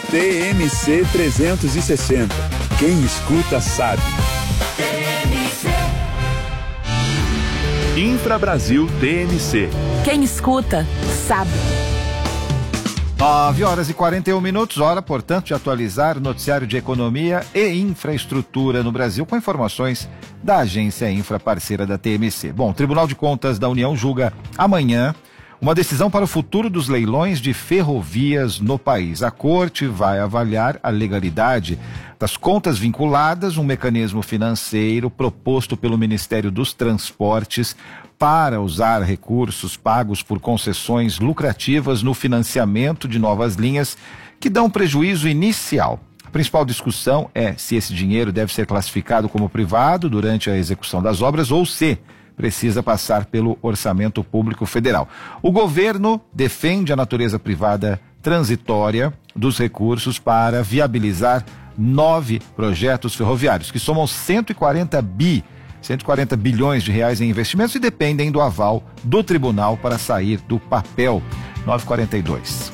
TMC 360. Quem escuta sabe. Infrabrasil TMC. Quem escuta sabe. 9h41, hora, portanto, de atualizar o noticiário de economia e infraestrutura no Brasil com informações da agência Infra, parceira da TMC. Bom, o Tribunal de Contas da União julga amanhã uma decisão para o futuro dos leilões de ferrovias no país. A corte vai avaliar a legalidade das contas vinculadas, um mecanismo financeiro proposto pelo Ministério dos Transportes para usar recursos pagos por concessões lucrativas no financiamento de novas linhas que dão prejuízo inicial. A principal discussão é se esse dinheiro deve ser classificado como privado durante a execução das obras ou se precisa passar pelo orçamento público federal. O governo defende a natureza privada transitória dos recursos para viabilizar 9 projetos ferroviários, que somam 140 bilhões de reais em investimentos e dependem do aval do tribunal para sair do papel. 9h42.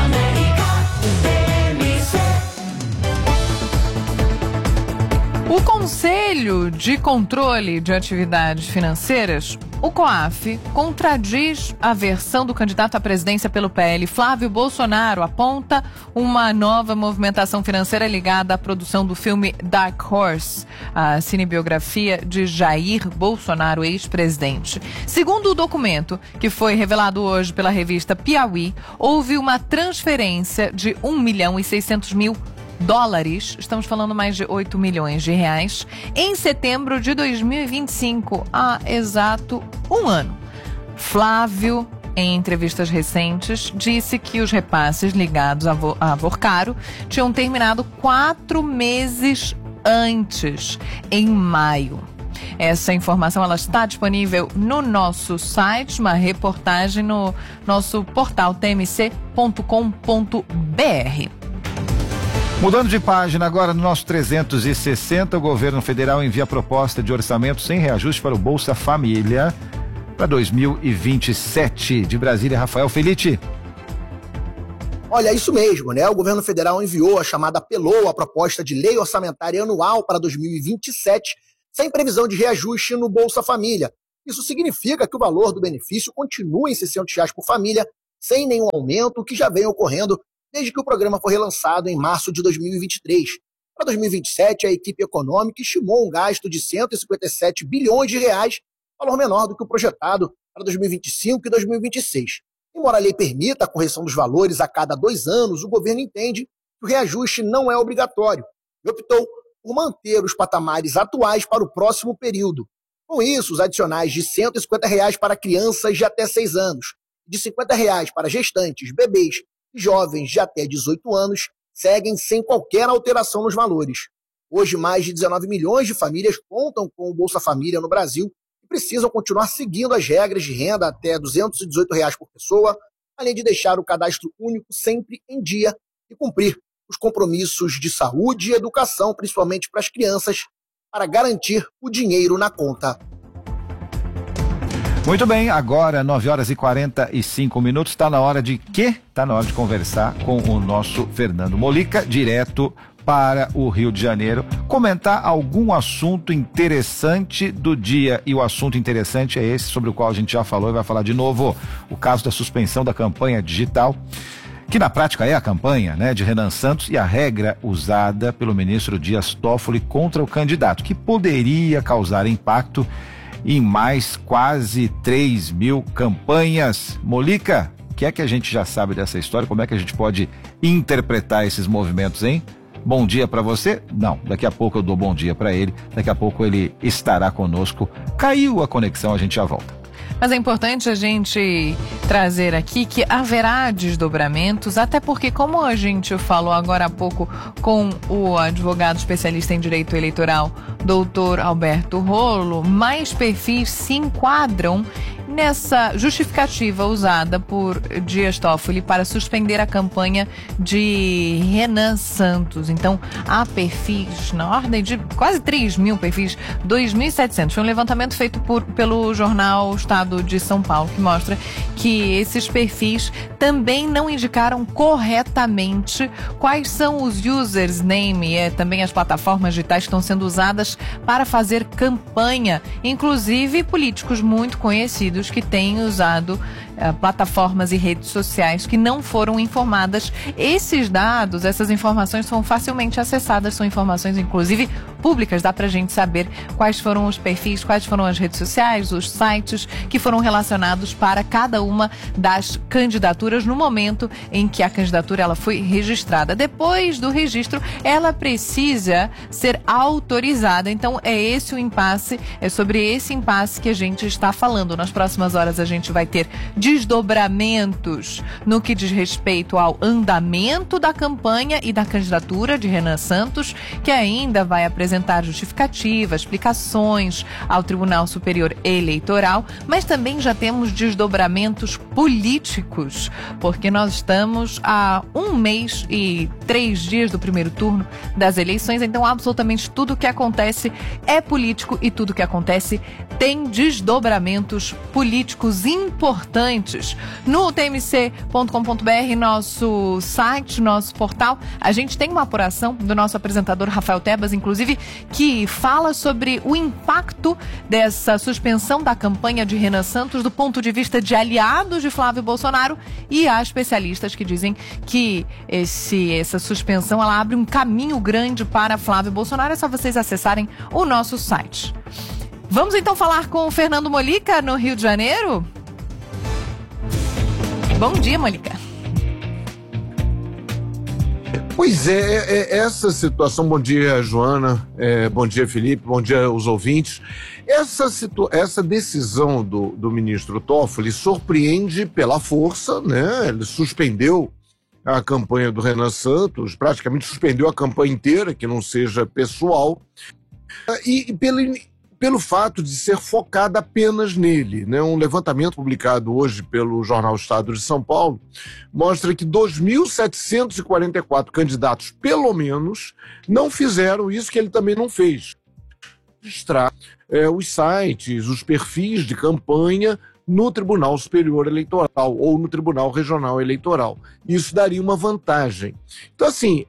O Conselho de Controle de Atividades Financeiras, o COAF, contradiz a versão do candidato à presidência pelo PL, Flávio Bolsonaro, aponta uma nova movimentação financeira ligada à produção do filme Dark Horse, a cinebiografia de Jair Bolsonaro, ex-presidente. Segundo o documento, que foi revelado hoje pela revista Piauí, houve uma transferência de US$ 1.600.000, estamos falando mais de 8 milhões de reais, em setembro de 2025, há exato um ano. Flávio, em entrevistas recentes, disse que os repasses ligados a Vorcaro tinham terminado 4 meses antes, em maio. Essa informação ela está disponível no nosso site, uma reportagem no nosso portal tmc.com.br. Mudando de página agora, no nosso 360, o governo federal envia proposta de orçamento sem reajuste para o Bolsa Família para 2027. De Brasília, Rafael Felite. Olha, é isso mesmo, né? O governo federal enviou apelou a proposta de lei orçamentária anual para 2027, sem previsão de reajuste no Bolsa Família. Isso significa que o valor do benefício continua em R$ 600 por família, sem nenhum aumento, que já vem ocorrendo desde que o programa foi relançado em março de 2023. Para 2027, a equipe econômica estimou um gasto de 157 bilhões de reais, valor menor do que o projetado para 2025 e 2026. Embora a lei permita a correção dos valores a cada 2 anos, o governo entende que o reajuste não é obrigatório e optou por manter os patamares atuais para o próximo período. Com isso, os adicionais de R$ 150 reais para crianças de até 6 anos, de R$ 50 reais para gestantes, bebês e jovens de até 18 anos seguem sem qualquer alteração nos valores. Hoje, mais de 19 milhões de famílias contam com o Bolsa Família no Brasil e precisam continuar seguindo as regras de renda até R$ 218 reais por pessoa, além de deixar o cadastro único sempre em dia e cumprir os compromissos de saúde e educação, principalmente para as crianças, para garantir o dinheiro na conta. Muito bem, agora 9h45, está na hora de quê? Está na hora de conversar com o nosso Fernando Molica, direto para o Rio de Janeiro, comentar algum assunto interessante do dia. E o assunto interessante é esse sobre o qual a gente já falou e vai falar de novo, o caso da suspensão da campanha digital, que na prática é a campanha, né, de Renan Santos, e a regra usada pelo ministro Dias Toffoli contra o candidato, que poderia causar impacto em mais quase 3 mil campanhas. Molica, o que é que a gente já sabe dessa história? Como é que a gente pode interpretar esses movimentos, hein? Bom dia para você? Não, daqui a pouco eu dou bom dia para ele, daqui a pouco ele estará conosco. Caiu a conexão, a gente já volta. Mas é importante a gente trazer aqui que haverá desdobramentos, até porque, como a gente falou agora há pouco com o advogado especialista em direito eleitoral, doutor Alberto Rolo, mais perfis se enquadram nessa justificativa usada por Dias Toffoli para suspender a campanha de Renan Santos. Então, há perfis na ordem de quase 3 mil perfis, 2.700. Foi um levantamento feito pelo jornal Estado de São Paulo, que mostra que esses perfis também não indicaram corretamente quais são os username e também as plataformas digitais que estão sendo usadas para fazer campanha, inclusive políticos muito conhecidos que têm usado plataformas e redes sociais que não foram informadas. Esses dados, essas informações são facilmente acessadas, são informações inclusive públicas, dá pra gente saber quais foram os perfis, quais foram as redes sociais, os sites que foram relacionados para cada uma das candidaturas no momento em que a candidatura ela foi registrada. Depois do registro, ela precisa ser autorizada. Então é esse o impasse, é sobre esse impasse que a gente está falando. Nas próximas horas a gente vai ter desdobramentos no que diz respeito ao andamento da campanha e da candidatura de Renan Santos, que ainda vai apresentar justificativas, explicações ao Tribunal Superior Eleitoral, mas também já temos desdobramentos políticos, porque nós estamos a 1 mês e 3 dias do primeiro turno das eleições, então absolutamente tudo que acontece é político e tudo que acontece tem desdobramentos políticos importantes. No tmc.com.br, nosso site, nosso portal, a gente tem uma apuração do nosso apresentador Rafael Tebas, inclusive, que fala sobre o impacto dessa suspensão da campanha de Renan Santos do ponto de vista de aliados de Flávio Bolsonaro, e há especialistas que dizem que essa suspensão ela abre um caminho grande para Flávio Bolsonaro. É só vocês acessarem o nosso site. Vamos então falar com o Fernando Molica, no Rio de Janeiro? Bom dia, Molica. Pois essa situação, bom dia, Joana, bom dia, Felipe, bom dia aos ouvintes. Essa decisão do ministro Toffoli surpreende pela força, né? Ele suspendeu a campanha do Renan Santos, praticamente suspendeu a campanha inteira, que não seja pessoal, e pelo fato de ser focada apenas nele, né? Um levantamento publicado hoje pelo jornal Estado de São Paulo mostra que 2.744 candidatos, pelo menos, não fizeram isso que ele também não fez. Registrar os sites, os perfis de campanha no Tribunal Superior Eleitoral ou no Tribunal Regional Eleitoral. Isso daria uma vantagem. Então, assim,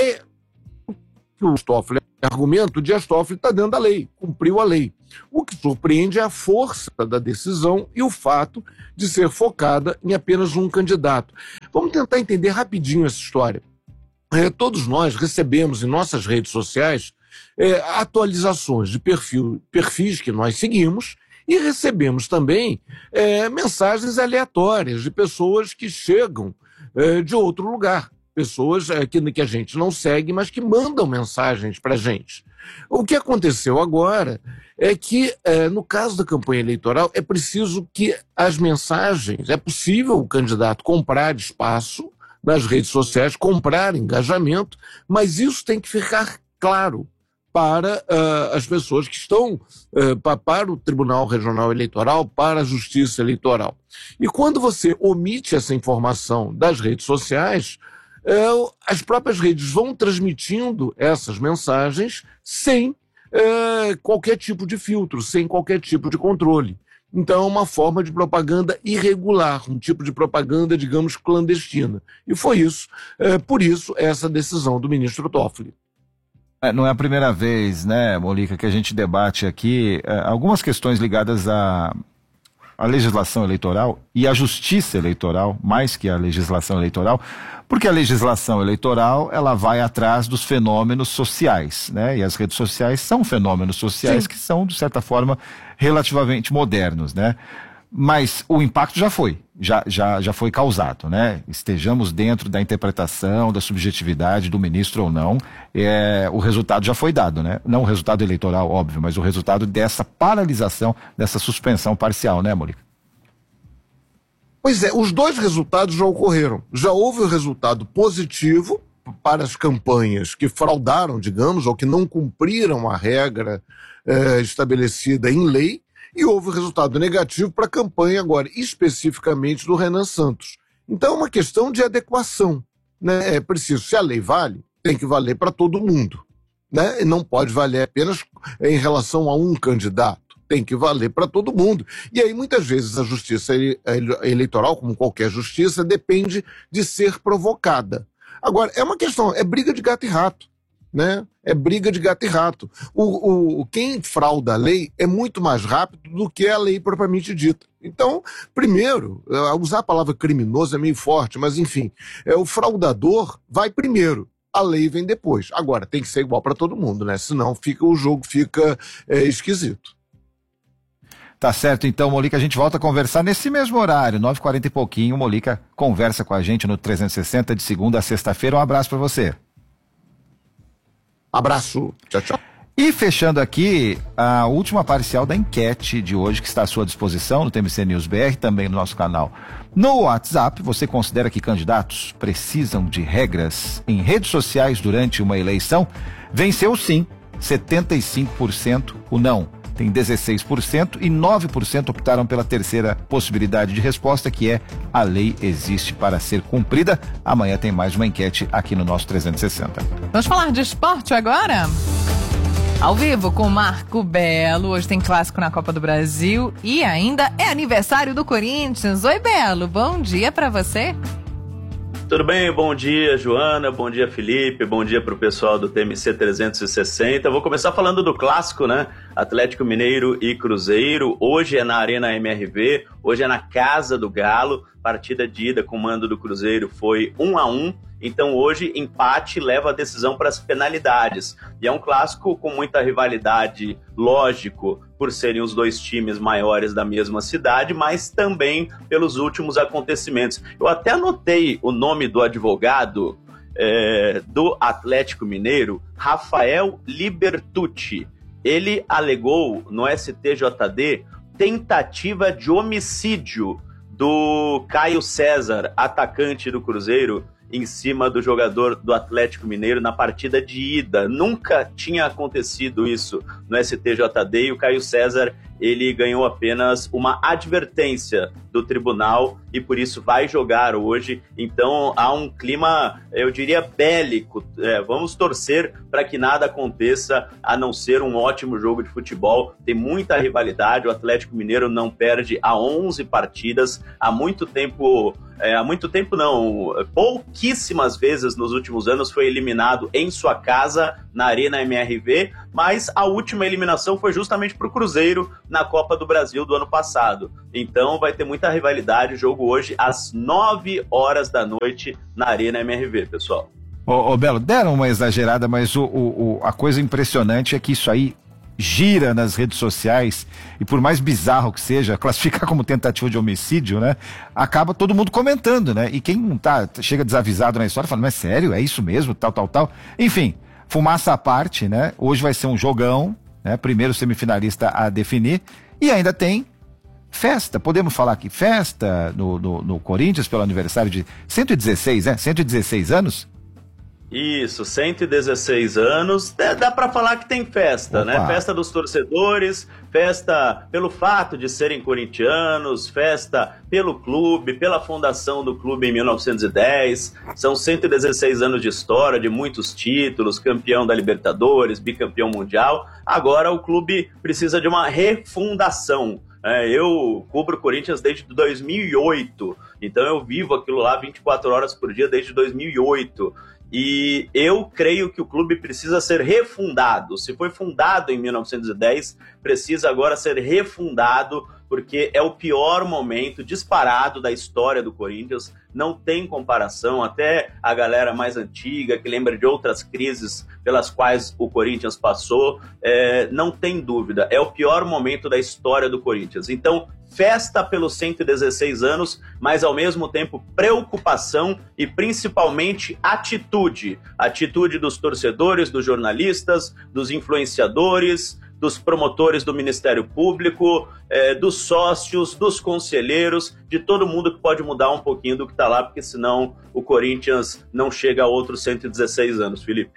o Toffoli argumento, o Dias Toffoli está dentro da lei, cumpriu a lei. O que surpreende é a força da decisão e o fato de ser focada em apenas um candidato. Vamos tentar entender rapidinho essa história. Todos nós recebemos em nossas redes sociais atualizações de perfis que nós seguimos e recebemos também mensagens aleatórias de pessoas que chegam de outro lugar. Pessoas que a gente não segue, mas que mandam mensagens para a gente. O que aconteceu agora é que, no caso da campanha eleitoral, é preciso que as mensagens, é possível o candidato comprar espaço nas redes sociais, comprar engajamento, mas isso tem que ficar claro para as pessoas que estão para o Tribunal Regional Eleitoral, para a Justiça Eleitoral. E quando você omite essa informação das redes sociais, as próprias redes vão transmitindo essas mensagens sem qualquer tipo de filtro, sem qualquer tipo de controle. Então é uma forma de propaganda irregular, um tipo de propaganda, digamos, clandestina. E foi isso, por isso, essa decisão do ministro Toffoli. Não é a primeira vez, né, Molica, que a gente debate aqui algumas questões ligadas à legislação eleitoral e à justiça eleitoral, mais que a legislação eleitoral, porque a legislação eleitoral ela vai atrás dos fenômenos sociais, né? E as redes sociais são fenômenos sociais. Sim. Que são, de certa forma, relativamente modernos, né? Mas o impacto já foi causado, né? Estejamos dentro da interpretação, da subjetividade do ministro ou não, o resultado já foi dado, né? Não o resultado eleitoral, óbvio, mas o resultado dessa paralisação, dessa suspensão parcial, né, Molica? Pois é, os dois resultados já ocorreram. Já houve o resultado positivo para as campanhas que fraudaram, digamos, ou que não cumpriram a regra estabelecida em lei, e houve resultado negativo para a campanha agora, especificamente do Renan Santos. Então é uma questão de adequação, né? É preciso, se a lei vale, tem que valer para todo mundo, né? E não pode valer apenas em relação a um candidato, tem que valer para todo mundo. E aí muitas vezes a justiça eleitoral, como qualquer justiça, depende de ser provocada. Agora, é uma questão, é briga de gato e rato, né? É briga de gato e rato. Quem frauda a lei é muito mais rápido do que a lei propriamente dita. Então, primeiro, usar a palavra criminoso é meio forte, mas enfim, o fraudador vai primeiro, a lei vem depois. Agora, tem que ser igual para todo mundo, né? Senão o jogo fica esquisito. Tá certo, então, Molica, a gente volta a conversar nesse mesmo horário, 9h40 e pouquinho. Molica conversa com a gente no 360 de segunda a sexta-feira. Um abraço para você. Abraço. Tchau, tchau. E fechando aqui, a última parcial da enquete de hoje, que está à sua disposição no TMC News BR, também no nosso canal. No WhatsApp, você considera que candidatos precisam de regras em redes sociais durante uma eleição? Venceu sim, 75%, o não tem 16% e 9% optaram pela terceira possibilidade de resposta, que é: a lei existe para ser cumprida. Amanhã tem mais uma enquete aqui no nosso 360. Vamos falar de esporte agora? Ao vivo com Marco Belo. Hoje tem clássico na Copa do Brasil e ainda é aniversário do Corinthians. Oi, Belo, bom dia pra você. Tudo bem? Bom dia, Joana, bom dia, Felipe, bom dia pro pessoal do TMC 360. Vou começar falando do clássico, né? Atlético Mineiro e Cruzeiro. Hoje é na Arena MRV, hoje é na Casa do Galo. Partida de ida com o mando do Cruzeiro foi 1-1. Então hoje empate leva a decisão para as penalidades. E é um clássico com muita rivalidade, lógico, por serem os dois times maiores da mesma cidade, mas também pelos últimos acontecimentos. Eu até anotei o nome do advogado do Atlético Mineiro, Rafael Libertucci. Ele alegou no STJD tentativa de homicídio do Caio César, atacante do Cruzeiro, em cima do jogador do Atlético Mineiro na partida de ida. Nunca tinha acontecido isso no STJD e o Caio César, ele ganhou apenas uma advertência do tribunal e por isso vai jogar hoje. Então há um clima, eu diria, bélico. Vamos torcer para que nada aconteça, a não ser um ótimo jogo de futebol. Tem muita rivalidade, o Atlético Mineiro não perde há 11 partidas, há muito tempo não, pouquíssimas vezes nos últimos anos foi eliminado em sua casa, na Arena MRV, mas a última eliminação foi justamente para o Cruzeiro na Copa do Brasil do ano passado. Então vai ter muita rivalidade, jogo hoje às 9h da noite na Arena MRV, pessoal. Ô Belo, deram uma exagerada, mas a coisa impressionante é que isso aí gira nas redes sociais, e por mais bizarro que seja, classificar como tentativa de homicídio, né? Acaba todo mundo comentando, né? E quem chega desavisado na história fala, mas sério, é isso mesmo, tal. Enfim, fumaça à parte, né? Hoje vai ser um jogão, né? Primeiro semifinalista a definir, e ainda tem festa, podemos falar aqui, festa no Corinthians pelo aniversário de 116, né? 116 anos? Isso, 116 anos, dá pra falar que tem festa, né? Festa dos torcedores, festa pelo fato de serem corintianos, festa pelo clube, pela fundação do clube em 1910, são 116 anos de história, de muitos títulos, campeão da Libertadores, bicampeão mundial. Agora o clube precisa de uma refundação. Eu cubro o Corinthians desde 2008, então eu vivo aquilo lá 24 horas por dia desde 2008. E eu creio que o clube precisa ser refundado. Se foi fundado em 1910, precisa agora ser refundado, porque é o pior momento disparado da história do Corinthians. Não tem comparação, até a galera mais antiga, que lembra de outras crises pelas quais o Corinthians passou, não tem dúvida, é o pior momento da história do Corinthians. Então, festa pelos 116 anos, mas ao mesmo tempo preocupação e principalmente atitude. Atitude dos torcedores, dos jornalistas, dos influenciadores, dos promotores do Ministério Público, dos sócios, dos conselheiros, de todo mundo que pode mudar um pouquinho do que está lá, porque senão o Corinthians não chega a outros 116 anos, Felipe.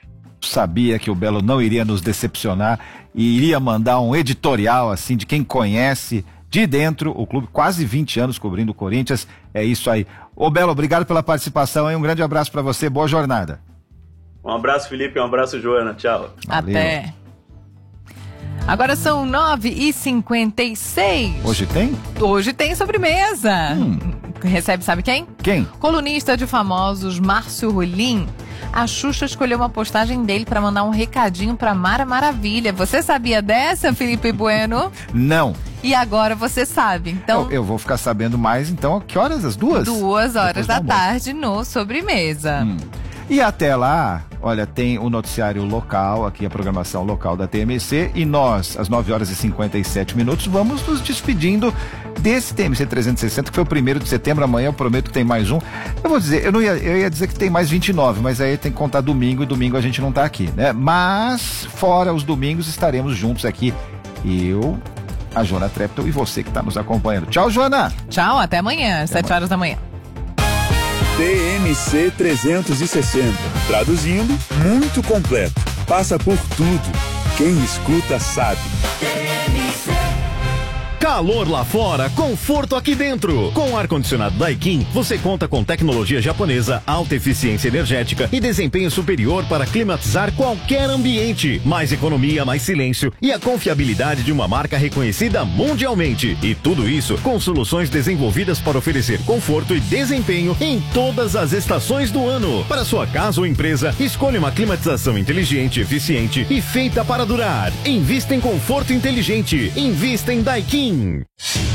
sabia que o Belo não iria nos decepcionar e iria mandar um editorial assim de quem conhece de dentro o clube, quase 20 anos cobrindo o Corinthians. É isso aí. Ô Belo, obrigado pela participação e um grande abraço para você, boa jornada. Um abraço, Felipe, um abraço, Joana, tchau. Valeu. Até. Agora são 9h56. Hoje tem? Hoje tem sobremesa. Recebe, sabe quem? Quem? Colunista de famosos, Márcio Rolim. A Xuxa escolheu uma postagem dele para mandar um recadinho para Mara Maravilha. Você sabia dessa, Felipe Bueno? Não. E agora você sabe. Então, Eu vou ficar sabendo mais, então, que horas? As 2? 2 horas Depois da do almoço. tarde no Sobremesa. E até lá, olha, tem o noticiário local, aqui a programação local da TMC, e nós, às 9h57, vamos nos despedindo desse TMC 360, que foi o 1º de setembro. Amanhã eu prometo que tem mais um. Eu vou dizer, eu ia dizer que tem mais 29, mas aí tem que contar domingo, e domingo a gente não tá aqui, né? Mas, fora os domingos, estaremos juntos aqui. Eu, a Joana Treptow e você que está nos acompanhando. Tchau, Joana! Tchau, até amanhã, às 7 horas da manhã. TMC 360. Traduzindo, muito completo. Passa por tudo. Quem escuta sabe. Calor lá fora, conforto aqui dentro. Com o ar-condicionado Daikin, você conta com tecnologia japonesa, alta eficiência energética e desempenho superior para climatizar qualquer ambiente. Mais economia, mais silêncio e a confiabilidade de uma marca reconhecida mundialmente. E tudo isso com soluções desenvolvidas para oferecer conforto e desempenho em todas as estações do ano. Para sua casa ou empresa, escolha uma climatização inteligente, eficiente e feita para durar. Invista em conforto inteligente. Invista em Daikin.